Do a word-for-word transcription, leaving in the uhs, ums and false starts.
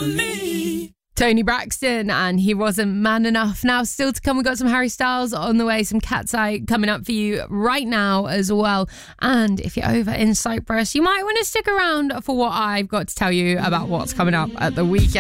for me. Tony Braxton, and He Wasn't Man Enough. Now, still to come, we've got some Harry Styles on the way, some Cat's Eye coming up for you right now as well. And if you're over in Cyprus, you might want to stick around for what I've got to tell you about what's coming up at the weekend.